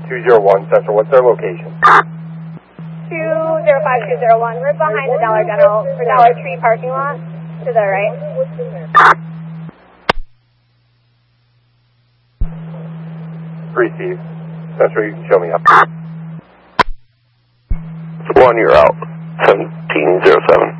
205-201 Central. What's their location? 205-201. We're behind the Dollar General for Dollar Tree parking lot. To the right. Receive. Central, you can show me up. 1, you're out. 1707.